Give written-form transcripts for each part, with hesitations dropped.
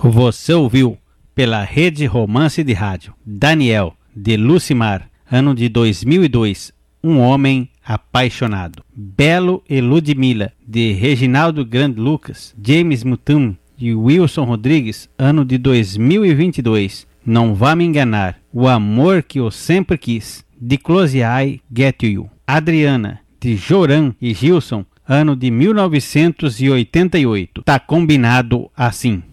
Você ouviu pela Rede Romance de Rádio Daniel, de Lucimar, ano de 2002, Um Homem Apaixonado. Belo e Ludmilla, de Reginaldo Grande Lucas, James Mutum e Wilson Rodrigues, ano de 2022, Não Vá Me Enganar, O Amor Que Eu Sempre Quis, de Close I Get You. Adriana, de Joran e Gilson, ano de 1988. Tá combinado assim.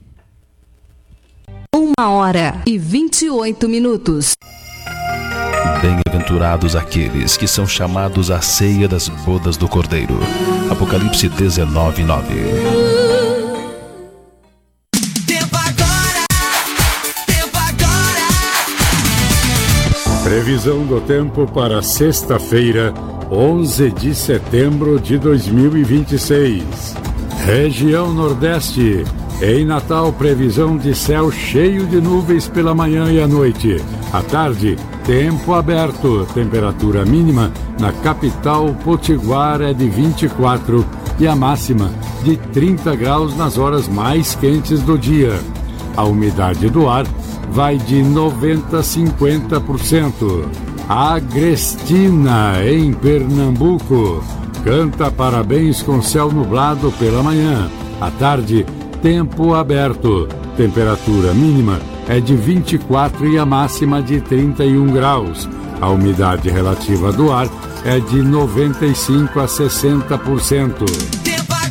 1h28. Bem-aventurados aqueles que são chamados à ceia das bodas do Cordeiro. Apocalipse 19:9. Previsão do tempo para sexta-feira, 11 de setembro de 2026. Região Nordeste. Em Natal, previsão de céu cheio de nuvens pela manhã e à noite. À tarde, tempo aberto. Temperatura mínima na capital potiguar é de 24 e a máxima de 30 graus nas horas mais quentes do dia. A umidade do ar vai de 90% a 50%. Agrestina, em Pernambuco, canta parabéns com céu nublado pela manhã. À tarde, tempo aberto. Temperatura mínima é de 24 e a máxima de 31 graus. A umidade relativa do ar é de 95% a 60%.